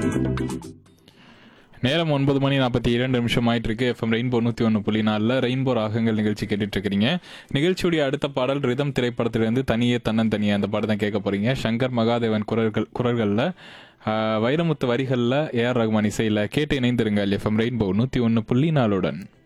நேரம் 9:42 ஆயிட்டு இருக்கு. எஃப்எம் ரெயின்போ 101.4 ரெயின்போ ராகங்கள் நிகழ்ச்சி கேட்டுட்டு இருக்கிறீங்க. நிகழ்ச்சியுடைய அடுத்த பாடல் ரிதம் திரைப்படத்திலிருந்து தனியே தன்னந்தனியே அந்த பாடம் தான் கேட்க போறீங்க. சங்கர் மகாதேவன் குரல்களில், வைரமுத்து வரிகளில், ஏஆர் ரகுமான் இசையில் கேட்டு இணைந்திருங்கள். FM rainbow 101.4.